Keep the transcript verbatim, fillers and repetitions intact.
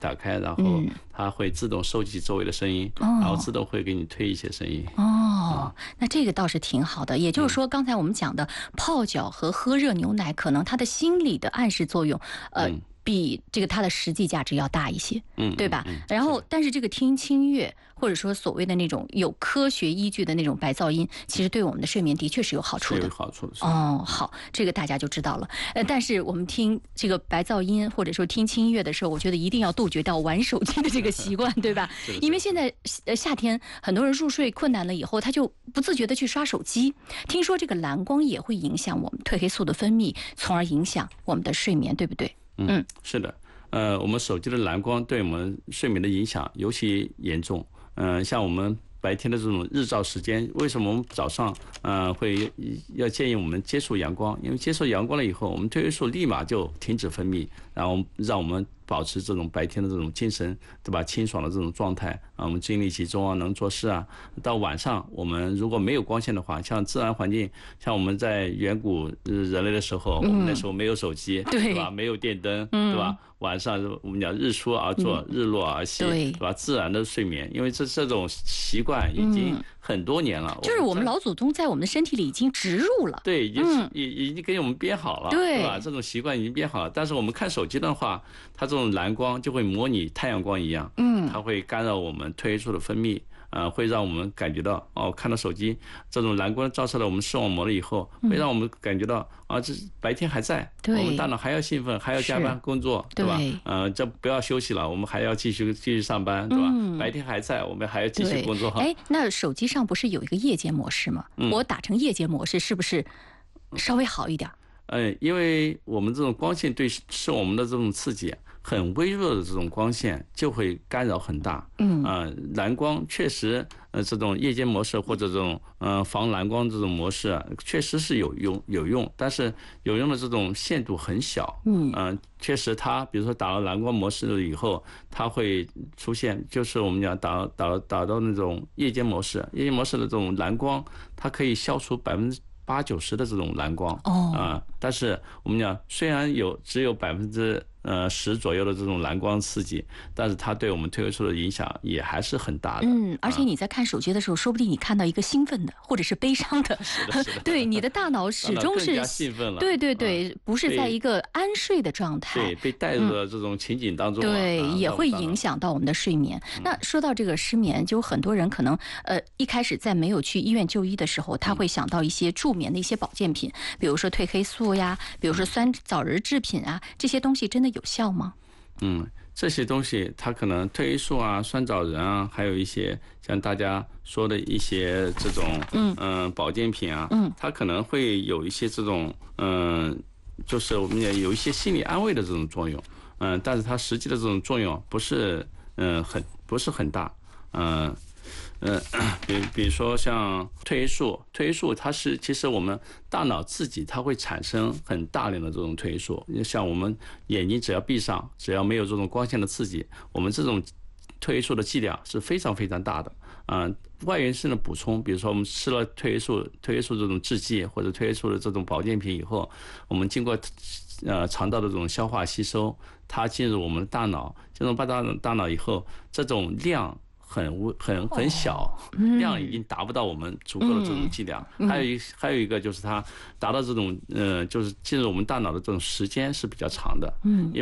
打开，然后它会自动收集周围的声音，嗯、然后自动会给你推一些声音。 哦，那这个倒是挺好的。也就是说，刚才我们讲的泡脚和喝热牛奶，可能它的心理的暗示作用，呃。嗯比这个它的实际价值要大一些， 嗯， 对吧？ 嗯嗯、 然后，但是这个听轻乐，或者说所谓的那种有科学依据的那种白噪音，其实对我们的睡眠的确是有好处的。 有好处的。 哦，好，这个大家就知道了。呃，但是我们听这个白噪音或者说听轻乐的时候，我觉得一定要杜绝掉玩手机的这个习惯，对吧？因为现在呃夏天很多人入睡困难了以后，他就不自觉的去刷手机。听说这个蓝光也会影响我们褪黑素的分泌，从而影响我们的睡眠，对不对？ 嗯，是的，呃，我们手机的蓝光对我们睡眠的影响尤其严重。嗯、呃，像我们白天的这种日照时间，为什么我们早上呃会要建议我们接触阳光？因为接触阳光了以后，我们褪黑素立马就停止分泌，然后让我们保持这种白天的这种精神，对吧？清爽的这种状态啊，我们精力集中啊，能做事啊。到晚上，我们如果没有光线的话，像自然环境，像我们在远古人类的时候，我们那时候没有手机， 对， 对吧？没有电灯，对吧？晚上我们讲日出而作，日落而息，对吧？自然的睡眠，因为这这种习惯已经很多年了， 就是我们老祖宗在我们的身体里已经植入了， 对，已经已已经给我们编好了，对吧？这种习惯已经编好了。但是我们看手机的话，它这种蓝光就会模拟太阳光一样，嗯，它会干扰我们褪黑素的分泌。呃，会让我们感觉到哦，看到手机这种蓝光照射了我们视网膜了以后，会让我们感觉到啊，这白天还在，我们大脑还要兴奋，还要加班工作，对吧？呃，这不要休息了，我们还要继续继续上班，对吧？嗯、白天还在，我们还要继续工作。 哎，那手机上不是有一个夜间模式吗？嗯、我打成夜间模式是不是稍微好一点？ 嗯，因为我们这种光线对视网膜的这种刺激。很微弱的这种光线就会干扰很大，嗯，呃，蓝光确实，呃，这种夜间模式或者这种呃防蓝光这种模式啊，确实是有用有用，但是有用的这种限度很小，嗯，呃，确实它比如说打了蓝光模式了以后，它会出现就是我们讲打打打到那种夜间模式，夜间模式的这种蓝光，它可以消除百分之八九十的这种蓝光，哦，啊、呃，但是我们讲虽然有只有百分之呃，十左右的这种蓝光刺激，但是它对我们褪黑素的影响也还是很大的。 嗯，而且你在看手机的时候，说不定你看到一个兴奋的，或者是悲伤的， 是的，是的对，你的大脑始终是更加兴奋了。 对对对，嗯、不是在一个安睡的状态， 对，被带入了这种情景当中、啊嗯，对， 啊、 也会影响到我们的睡眠。嗯、那说到这个失眠，就很多人可能呃一开始在没有去医院就医的时候，他会想到一些助眠的一些保健品，比如说褪黑素呀，比如说酸枣仁制品啊，这些东西真的有效吗？ 嗯，这些东西它可能褪黑素啊、酸枣仁啊，还有一些像大家说的一些这种嗯、呃、保健品啊，嗯，它可能会有一些这种嗯、呃，就是我们也有一些心理安慰的这种作用，嗯、呃，但是它实际的这种作用不是嗯、呃、很不是很大，嗯、呃。呃，比比如说像褪黑素，褪黑素它是其实我们大脑自己它会产生很大量的这种褪黑素，像我们眼睛只要闭上，只要没有这种光线的刺激，我们这种褪黑素的剂量是非常非常大的。啊、呃，外源性的补充，比如说我们吃了褪黑素、褪黑素这种制剂或者褪黑素的这种保健品以后，我们经过呃肠道的这种消化吸收，它进入我们的大脑，进入大大大脑以后，这种量。很很很小，量已经达不到我们足够的这种剂量。还有一还有一个就是它达到这种呃，就是进入我们大脑的这种时间是比较长的。嗯。